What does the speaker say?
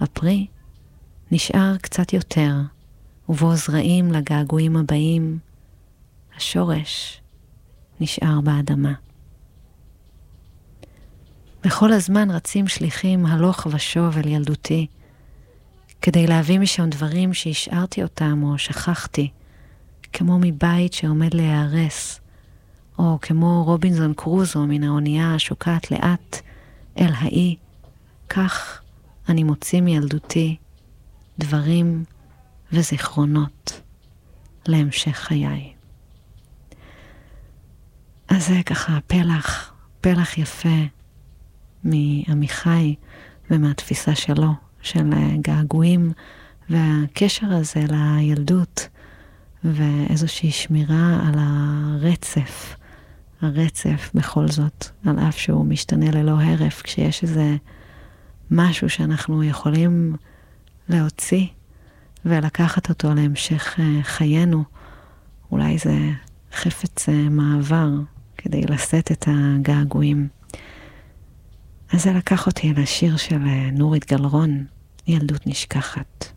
הפרי נשאר קצת יותר, ובו זרעים לגעגועים הבאים, השורש נשאר באדמה. בכל הזמן רצים שליחים הלוך ושוב אל ילדותי, כדי להביא משם דברים שהשארתי אותם או שכחתי, כמו מבית שעומד להיהרס, או כמו רובינזון קרוזו מן האונייה השוקעת לאט אל האי, כך אני מוציא מילדותי דברים וזיכרונות להמשך חיי. אז זה ככה פלח יפה מעמיחי ומהתפיסה שלו, של געגועים והקשר הזה לילדות, ואיזושהי שמירה על הרצף בכל זאת, על אף שהוא משתנה ללא הרף, כשיש איזה משהו שאנחנו יכולים להוציא ולקחת אותו להמשך חיינו, אולי זה חפץ מעבר כדי לשאת את הגעגועים. אז זה לקח אותי לשיר של נורית גלרון, ילדות נשכחת.